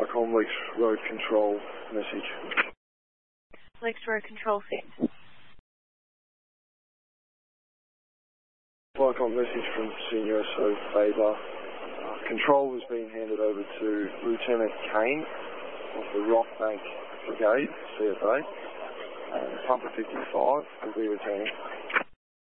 Vicom Lakes Road Control message. Lakes Road Control set. Vicom message from Senior SO Faber. Control has been handed over to Lieutenant Kane of the Rockbank Brigade, CFA. Pumper 55 will be returning.